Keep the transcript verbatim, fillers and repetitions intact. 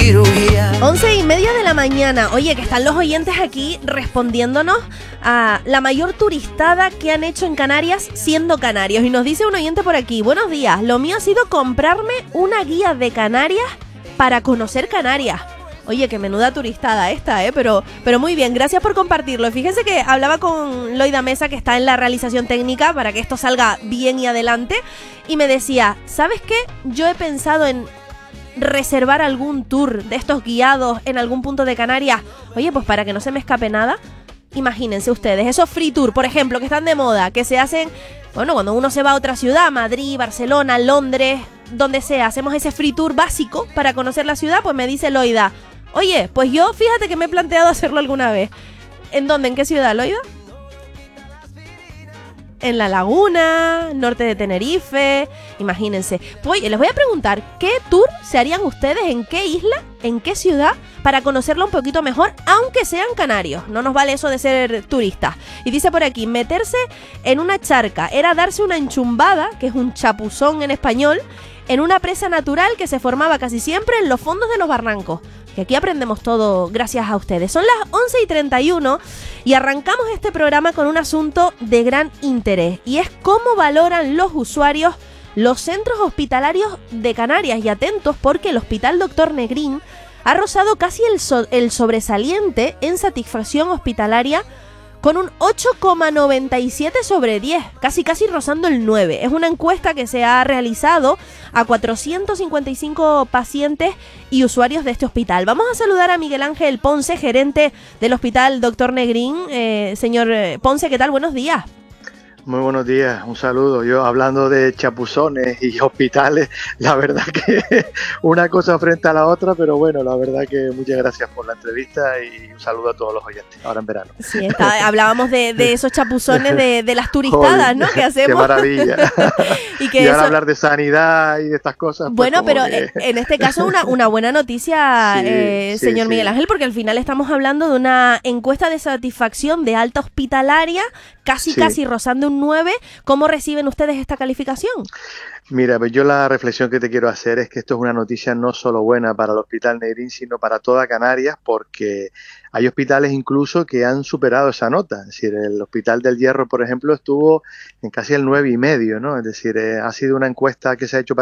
cirugía. Once y media de la mañana. Oye, que están los oyentes aquí respondiéndonos a la mayor turistada que han hecho en Canarias siendo canarios. Y nos dice un oyente por aquí: buenos días, lo mío ha sido comprarme una guía de Canarias para conocer Canarias. Oye, qué menuda turistada esta, ¿eh? Pero, pero muy bien, gracias por compartirlo. Fíjense que hablaba con Loida Mesa, que está en la realización técnica, para que esto salga bien y adelante. Y me decía, ¿sabes qué? Yo he pensado en reservar algún tour de estos guiados en algún punto de Canarias. Oye, pues para que no se me escape nada, imagínense ustedes, esos free tour, por ejemplo, que están de moda, que se hacen, bueno, cuando uno se va a otra ciudad, Madrid, Barcelona, Londres, donde sea, hacemos ese free tour básico para conocer la ciudad. Pues me dice Loida, oye, pues yo fíjate que me he planteado hacerlo alguna vez. ¿En dónde? ¿En qué ciudad, Loida? En La Laguna, norte de Tenerife, imagínense. Pues les voy a preguntar, ¿qué tour se harían ustedes? ¿En qué isla? ¿En qué ciudad? Para conocerlo un poquito mejor, aunque sean canarios. No nos vale eso de ser turistas. Y dice por aquí, meterse en una charca era darse una enchumbada, que es un chapuzón en español, en una presa natural que se formaba casi siempre en los fondos de los barrancos. Que aquí aprendemos todo gracias a ustedes. Son las once y treinta y uno y arrancamos este programa con un asunto de gran interés, y es cómo valoran los usuarios los centros hospitalarios de Canarias. Y atentos, porque el Hospital Doctor Negrín ha rozado casi el, so- el sobresaliente en satisfacción hospitalaria con un ocho coma noventa y siete sobre diez, casi casi rozando el nueve. Es una encuesta que se ha realizado a cuatrocientos cincuenta y cinco pacientes y usuarios de este hospital. Vamos a saludar a Miguel Ángel Ponce, gerente del Hospital Doctor Negrín. Eh, señor Ponce, ¿qué tal? Buenos días. Muy buenos días, un saludo. Yo hablando de chapuzones y hospitales, la verdad que una cosa frente a la otra, pero bueno, la verdad que muchas gracias por la entrevista y un saludo a todos los oyentes, ahora en verano. Sí, está, hablábamos de, de esos chapuzones de, de las turistadas, ¿no? Que hacemos. ¡Qué maravilla! y, que y ahora eso... hablar de sanidad y de estas cosas. Pues bueno, pero que... en este caso una, una buena noticia, sí, eh, sí, señor sí. Miguel Ángel, porque al final estamos hablando de una encuesta de satisfacción de alta hospitalaria, casi sí. casi rozando un nueve. ¿Cómo reciben ustedes esta calificación? Mira, pues yo la reflexión que te quiero hacer es que esto es una noticia no solo buena para el Hospital Negrín, sino para toda Canarias, porque hay hospitales incluso que han superado esa nota. Es decir, el Hospital del Hierro, por ejemplo, estuvo en casi el nueve y medio, ¿no? Es decir, eh, ha sido una encuesta que se ha hecho para